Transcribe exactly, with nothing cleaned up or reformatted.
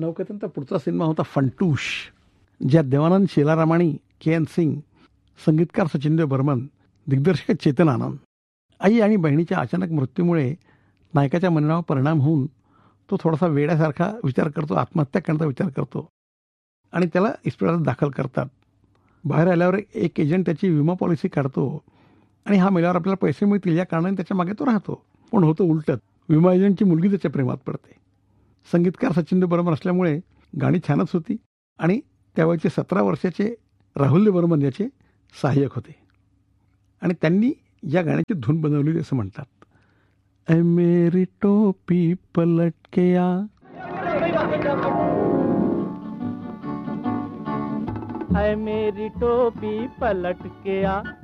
नौकेतनचा पुढचा सिनेमा होता फंटूश, ज्यात देवानंद, शीलारामाणी, के एन सिंग, संगीतकार सचिनदेव बर्मन, दिग्दर्शक चेतन आनंद. आई आणि बहिणीच्या अचानक मृत्यूमुळे नायकाच्या मनावर परिणाम होऊन तो थोडासा वेड्यासारखा विचार करतो, आत्महत्या करण्याचा विचार करतो आणि त्याला इस्पितळात दाखल करतात. बाहेर आल्यावर एक एजंट त्याची विमा पॉलिसी काढतो आणि हा मेल्यावर आपल्याला पैसे मिळतील या कारणाने त्याच्या मागे तो राहतो. पण होतं उलटत. विमा एजंटची मुलगी त्याच्या प्रेमात पडते. संगीतकार सचिनदेव बर्मन असल्यामुळे गाणी छानच होती आणि त्यावेळेचे सतरा वर्षाचे राहुल बर्मन याचे सहाय्यक होते आणि त्यांनी या गाण्याची धून बनवली असं म्हणतात. ऐ मेरी टोपी पलट के आ, है मेरी टोपी पलट के आ,